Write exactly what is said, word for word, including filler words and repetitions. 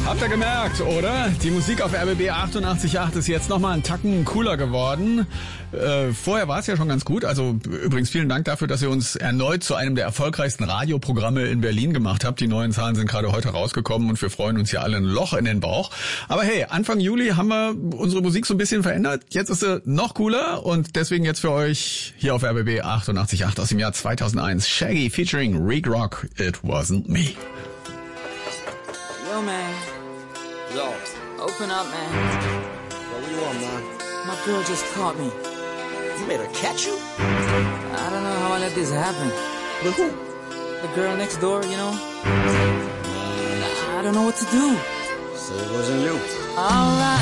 Habt ihr gemerkt, oder? Die Musik auf R B B achtundachtzig Komma acht ist jetzt nochmal einen Tacken cooler geworden. Äh, vorher war es ja schon ganz gut. Also übrigens vielen Dank dafür, dass ihr uns erneut zu einem der erfolgreichsten Radioprogramme in Berlin gemacht habt. Die neuen Zahlen sind gerade heute rausgekommen und wir freuen uns hier alle ein Loch in den Bauch. Aber hey, Anfang Juli haben wir unsere Musik so ein bisschen verändert. Jetzt ist sie noch cooler und deswegen jetzt für euch hier auf R B B achtundachtzig Komma acht aus dem Jahr zweitausendeins. Shaggy featuring Rick Rock, It Wasn't Me. Yo, man. Yo. Open up, man. Yo, what you want, man? My girl just caught me. You made her catch you? I don't know how I let this happen. With who? The girl next door, you know? I don't know what to do. So it wasn't you. Alright.